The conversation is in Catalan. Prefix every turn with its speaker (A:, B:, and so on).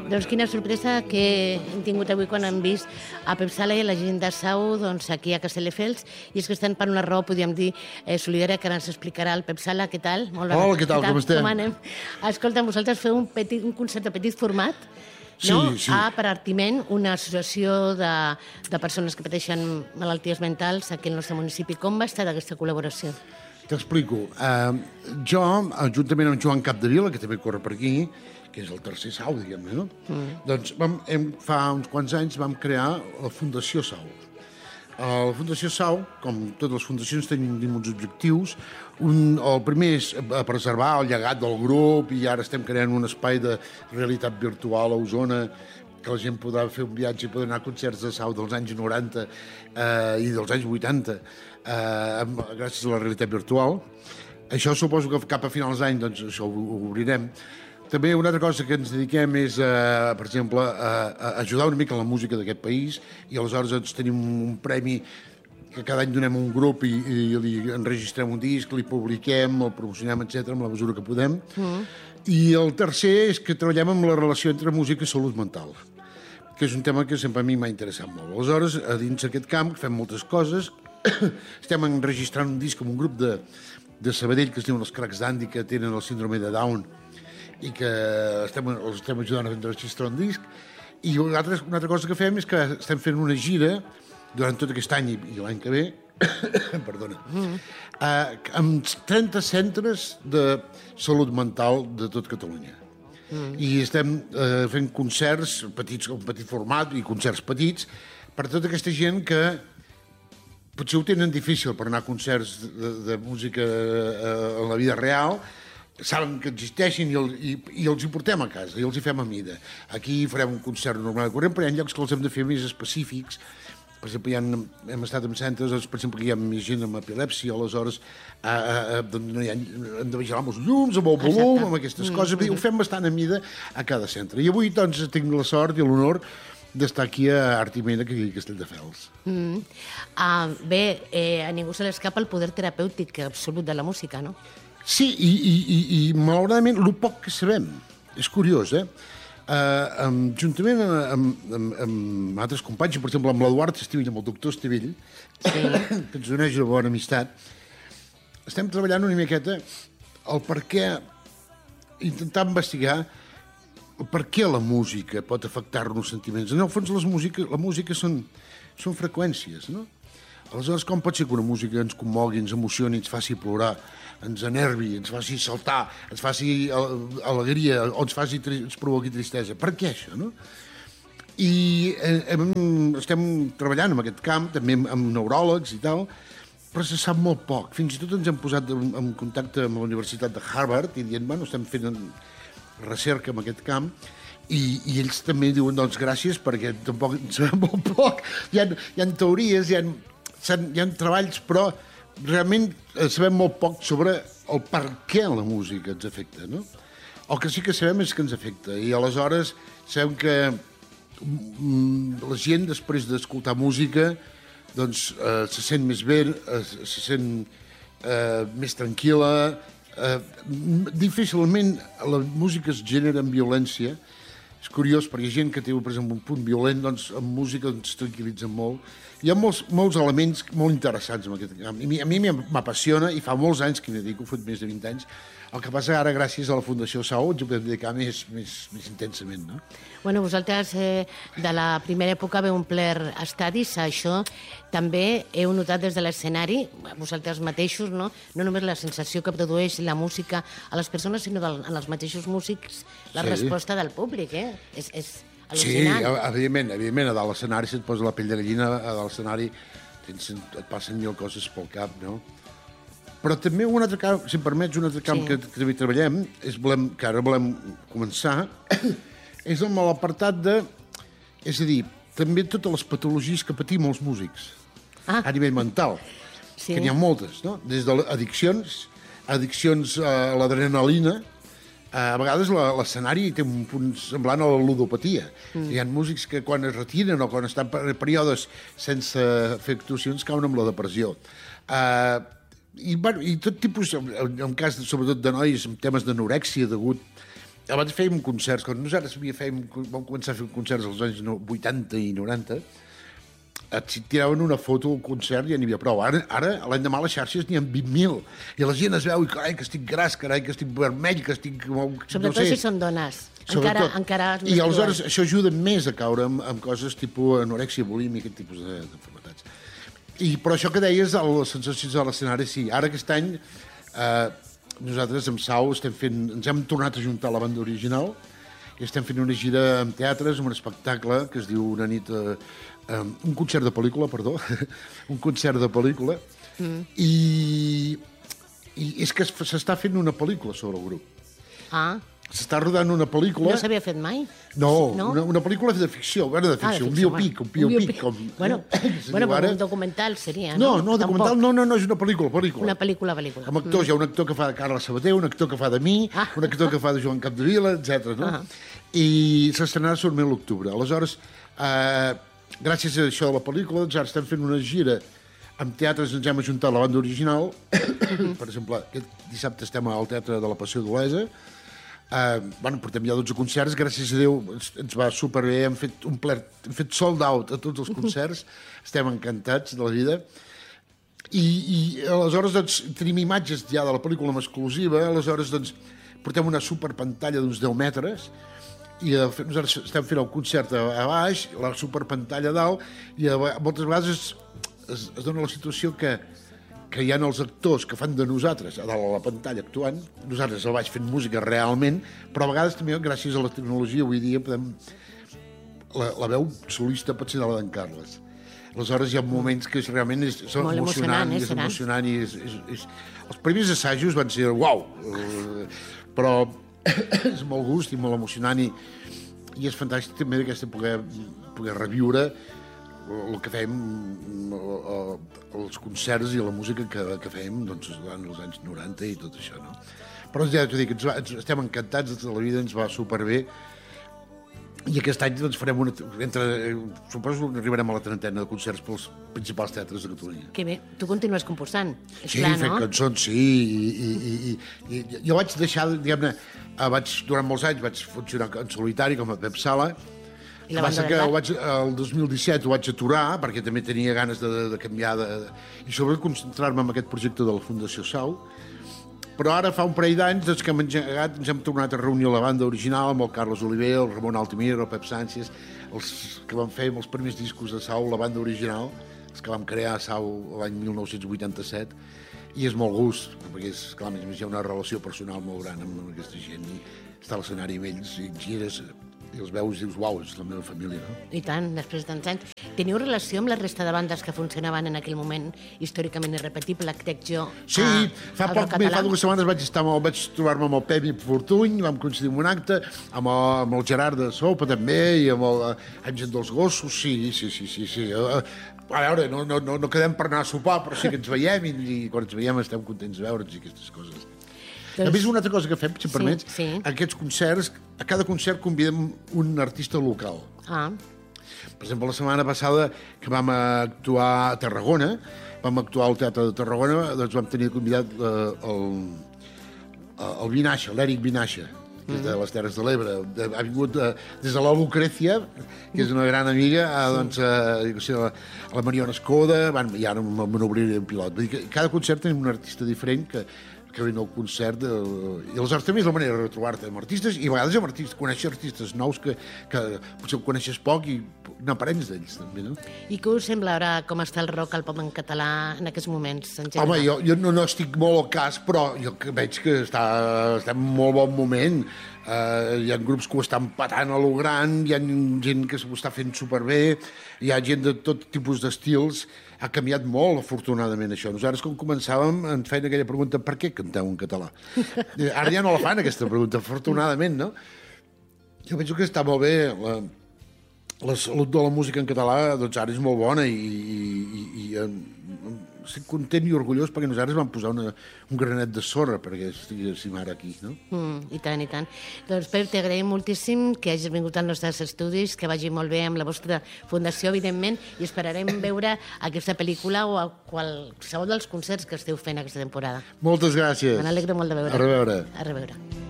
A: Doncs quina sorpresa que hem tingut avui quan hem vist a Pep Sala i la gent de Sau aquí a Castelldefels, i és que estan per una raó, podríem dir, solidària, que ara ens explicarà el Pep Sala. Què tal?
B: Molt bé. Hola, què tal? Com estem?
A: Com anem? Escolta, vosaltres feu un concert de petit format, no?
B: Sí.
A: A Perartiment, una associació de persones que pateixen malalties mentals aquí al nostre municipi. Com va estar aquesta col·laboració?
B: T'explico. Jo, juntament amb Joan Capdevila, que també corre per aquí, que és el tercer Sau, diguem-ne, no? Doncs fa uns quants anys vam crear la Fundació Sau. La Fundació Sau, com totes les fundacions, tenim uns objectius. El primer és preservar el llegat del grup, i ara estem creant un espai de realitat virtual a Osona, que la gent podrà fer un viatge i podrà anar a concerts de Sau dels anys 90 i dels anys 80 gràcies a la realitat virtual. Això suposo que cap a finals d'any doncs, això ho obrirem. També una altra cosa que ens dediquem és, per exemple, a ajudar una mica la música d'aquest país, i aleshores doncs, tenim un premi que cada any donem a un grup i li enregistrem un disc, li publiquem, el promocionem, etc amb la mesura que podem. I el tercer és que treballem amb la relació entre música i salut mental, que és un tema que sempre a mi m'ha interessat molt. Aleshores, a dins d'aquest camp fem moltes coses. Estem enregistrant un disc amb un grup de Sabadell que es diuen els Cracs d'Andy, que tenen el síndrome de Down, i que els estem ajudant a enregistrar un disc. I una altra cosa que fem és que estem fent una gira durant tot aquest any i l'any que ve, perdona, amb 30 centres de salut mental de tot Catalunya. I estem fent concerts petits, un petit format, i concerts petits per tota aquesta gent que potser ho tenen difícil per anar a concerts de música en la vida real, saben que existeixen i els hi portem a casa, i els hi fem a mida. Aquí farem un concert normal i corrent, però hi ha llocs que els hem de fer més específics. Per exemple, hem estat en centres, per exemple, que hi ha més gent amb epilèpsia, aleshores no hem de vigilar amb els llums, amb el volum, amb aquestes coses. Ho fem bastant a mida a cada centre. I avui, doncs, tinc la sort i l'honor d'estar aquí a Artimena, que aquí a Castelldefels.
A: Bé, a ningú se l'escapa el poder terapèutic absolut de la música, no?
B: Sí, i malauradament, el poc que sabem. És curiós, juntament amb altres companys, per exemple, amb l'Eduard Estivell, amb el doctor Estivell, que ens uneix una bona amistat, estem treballant una miqueta el per què, intentar investigar per què la música pot afectar-nos sentiments. En el fons, la música són freqüències, no? Aleshores, com pot ser que una música ens commogui, ens emocioni, ens faci plorar, ens enervi, ens faci saltar, ens faci alegria, o ens provoqui tristesa? Per què això, no? I estem treballant en aquest camp, també amb neuròlegs i tal, però se sap molt poc. Fins i tot ens hem posat en contacte amb la Universitat de Harvard i dient, bueno, estem fent recerca en aquest camp, i ells també diuen, doncs, gràcies, perquè tampoc en sabem molt poc. Hi ha teories, hi ha treballs, però realment sabem molt poc sobre el per què la música ens afecta, no? El que sí que sabem és que ens afecta, i aleshores sabem que la gent, després d'escoltar música, doncs se sent més bé, se sent més tranquil·la. Difícilment la música es genera amb violència. És curiós, perquè hi ha gent que té, per exemple, un punt violent, doncs amb música ens tranquil·litza molt. Hi ha molts elements molt interessants en aquest camp. A mi m'apassiona, i fa molts anys que m'hi dedico, he fet més de 20 anys. El que passa ara, gràcies a la Fundació Sau, ens ho podem dedicar més intensament, no?
A: Bueno, vosaltres de la primera època veu omplir estadis, això també heu notat des de l'escenari, vosaltres mateixos, no? No només la sensació que produeix la música a les persones, sinó en els mateixos músics, la resposta del públic, És al·lucinant.
B: Sí, evidentment, a dalt l'escenari se't posa la pell de gallina, a dalt l'escenari et passen mil coses pel cap, no? Però també un altre camp, si em permets, un altre camp que també treballem, que ara volem començar, és amb l'apartat de... És a dir, també totes les patologies que patim els músics a nivell mental, que n'hi ha moltes, no? Des d'addiccions, addiccions a l'adrenalina. A vegades l'escenari té un punt semblant a la ludopatia. Hi ha músics que quan es retiren o quan estan per períodes sense fer actuacions cauen amb la depressió. I tot tipus, en cas sobretot de nois, amb temes d'anorèxia degut abans fèiem concerts, quan nosaltres vam començar a fer concerts als anys 80 i 90, si tiraven una foto al concert ja n'hi havia prou. Ara l'endemà a les xarxes n'hi ha 20.000. I la gent es veu i, carai, que estic gras, carai, que estic vermell, que estic...
A: Sobretot si són dones. Encara és més.
B: I aleshores això ajuda més a caure en coses tipus anorèxia, bulímia, aquest tipus d'enfermetats. Però això que deies, les sensacions de l'escenari, sí. Ara aquest any nosaltres amb Sau ens hem tornat a juntar a la banda original i estem fent una gira amb teatres, amb un espectacle que es diu Una nit... un concert de pel·lícula, perdó, un concert de pel·lícula, i és que s'està fent una pel·lícula sobre el grup.
A: Ah.
B: S'està rodant una pel·lícula...
A: No s'havia fet mai?
B: No? Una pel·lícula de ficció, de ficció, un biopic.
A: Bueno, un documental seria,
B: no? No, documental no, és una pel·lícula.
A: Una pel·lícula.
B: Amb actors, hi ha un actor que fa de Carla Sabater, un actor que fa de mi, un actor que fa de Joan Capdevila, etc. No? I s'estrenarà segurament a l'octubre. Aleshores, gràcies a això de la pel·lícula, doncs ara estem fent una gira amb teatres, ens hem ajuntat a la banda original. Per exemple, aquest dissabte estem al Teatre de la Passió d'Olesa. Portem ja 12 concerts, gràcies a Déu ens va superbé, hem fet sold out a tots els concerts, estem encantats de la vida. I aleshores doncs, tenim imatges ja de la pel·lícula en exclusiva, aleshores doncs, portem una superpantalla d'uns 10 metres, i nosaltres estem fent el concert a baix, la superpantalla a dalt, i moltes vegades es dona la situació que hi ha els actors que fan de nosaltres a dalt a la pantalla actuant, nosaltres a baix fent música realment, però a vegades també, gràcies a la tecnologia, avui dia podem... La veu solista pot ser de la d'en Carles. Aleshores hi ha moments que realment són emocionant, els primers assajos van ser uau, però és molt gust i molt emocionant i és fantàstic també poder reviure el que fem, els concerts i la música que fem durant els anys 90 i tot això, no? Però ja t'ho dic, estem encantats de la vida, ens va superbé. I aquest any farem suposo que arribarem a la trentena de concerts pels principals teatres de Catalunya.
A: Que bé, tu continues composant, és
B: clar, no? Sí, fent cançons, sí, i jo vaig deixar, diguem-ne, durant molts anys vaig funcionar en solitari com a Pep Sala.
A: I la banda de Blat?
B: El 2017 ho vaig aturar perquè també tenia ganes de canviar i sobretot concentrar-me en aquest projecte de la Fundació Sau. Però ara fa un parell d'anys que ens hem tornat a reunir a la banda original amb el Carles Oliver, el Ramon Altimir, el Pep Sánchez, els que vam fer els primers discos de Sau, la banda original, els que vam crear a Sau l'any 1987, i és molt gust, perquè clar, a més hi ha una relació personal molt gran amb aquesta gent, i estar a l'escenari amb ells, i gires, i els veus i dius, uau, és la meva família, no?
A: I tant, després de tants anys. Teniu relació amb la resta de bandes que funcionaven en aquell moment històricament irrepetible, crec jo?
B: Sí, fa 2 setmanes vaig trobar-me amb el Pepi Fortuny, vam coincidir en un acte, amb el Gerard de Sopa també, i amb el Àngel dels Gossos, sí. A veure, no quedem per anar a sopar, però sí que ens veiem, i quan ens veiem estem contents de veure'ns i aquestes coses. A més, una altra cosa que fem, si em permets, aquests concerts, a cada concert convidem un artista local. Per exemple, la setmana passada que vam actuar a Tarragona, vam actuar al Teatre de Tarragona, doncs vam tenir convidat el Vinaixa, l'Eric Vinaixa, que és de les Terres de l'Ebre. Ha vingut des de la Lucrecia, que és una gran amiga, a la Mariona Escoda, i ara m'obriré un pilot. Vull dir que cada concert tenim un artista diferent que ven al concert, i aleshores també és la manera de retrobar-te amb artistes, i a vegades amb artistes, conèixer artistes nous que potser ho coneixes poc i n'aprens d'ells, també, no?
A: I què us sembla ara com està el rock, el pop en català en aquests moments, en general?
B: Home, jo no estic molt al cas, però jo veig que està en molt bon moment. Hi ha grups que ho estan patant a lo gran, hi ha gent que s'ho està fent superbé, hi ha gent de tot tipus d'estils. Ha canviat molt, afortunadament, això. Nosaltres, quan començàvem, ens feien aquella pregunta, per què canteu en català? Ara ja no la fan, aquesta pregunta, afortunadament, no? Jo penso que està molt bé. La salut de la música en català, doncs ara és molt bona i estic content i orgullós perquè nosaltres vam posar un granet de sorra perquè estiguéssim ara aquí, no?
A: I tant, i tant. Doncs, Pep, t'agraïm moltíssim que hagis vingut als nostres estudis, que vagi molt bé amb la vostra fundació, evidentment, i esperarem veure aquesta pel·lícula o qualsevol dels concerts que esteu fent aquesta temporada.
B: Moltes gràcies.
A: Me n'alegro molt de veure.
B: A reveure.
A: A reveure.